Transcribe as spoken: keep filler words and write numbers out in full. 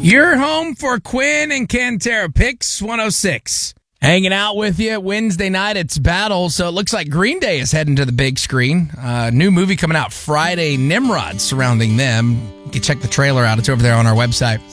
You're home for Quinn and Cantera Picks one oh six. Hanging out with you Wednesday night. It's Battle, so it looks like Green Day is heading to the big screen. Uh, new movie coming out Friday, Nimrod, surrounding them. You can check the trailer out. It's over there on our website.